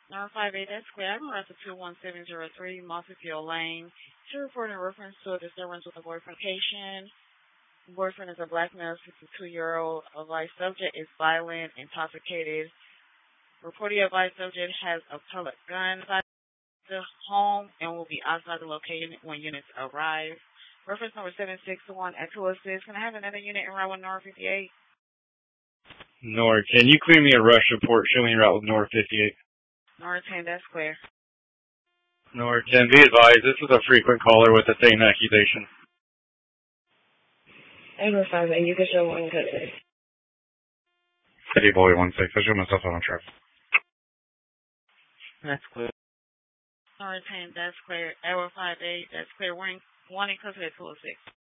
Number 58, that's clear. I'm arrested 21703 Mossfield Lane. To report in reference to a disturbance with a boyfriend patient. Boyfriend is a black male, 62-year-old. Advised subject is violent, intoxicated. Reported advised subject has a pellet gun inside the home and will be outside the location when units arrive. Reference number 761 at 206. Can I have another unit in route with North 58? North, can you clear me a rush report showing route with North 58? North 10, that's clear. North 10, be advised, this is a frequent caller with the same accusation. Number 5, and you can show one good day. City Boy 16, I show myself on traffic. That's clear. North 10, that's clear. Hour 58, that's clear. One in custody at 206.